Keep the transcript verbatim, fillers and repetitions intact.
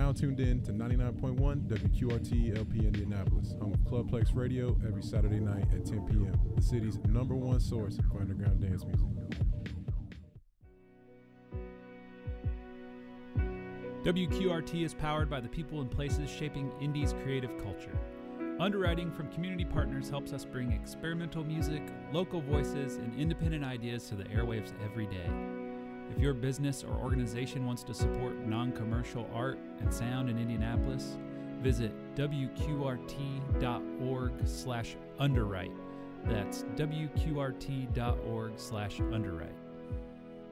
now tuned in to ninety-nine point one W Q R T L P Indianapolis, home of Clubplex Radio, every Saturday night at ten p.m., the city's number one source for underground dance music. W Q R T is powered by the people and places shaping Indy's creative culture. Underwriting from community partners helps us bring experimental music, local voices, and independent ideas to the airwaves every day. If your business or organization wants to support non-commercial art and sound in Indianapolis, visit W Q R T dot org slash underwrite. That's W Q R T dot org slash underwrite.